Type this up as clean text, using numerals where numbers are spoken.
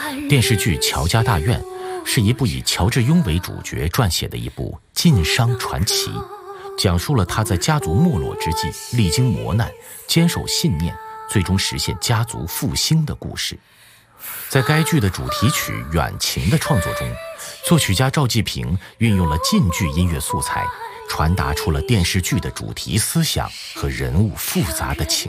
电视剧《乔家大院》是一部以乔致庸为主角撰写的一部晋商传奇，讲述了他在家族没落之际历经磨难，坚守信念，最终实现家族复兴的故事。在该剧的主题曲《远情》的创作中，作曲家赵季平运用了晋剧音乐素材，传达出了电视剧的主题思想和人物复杂的情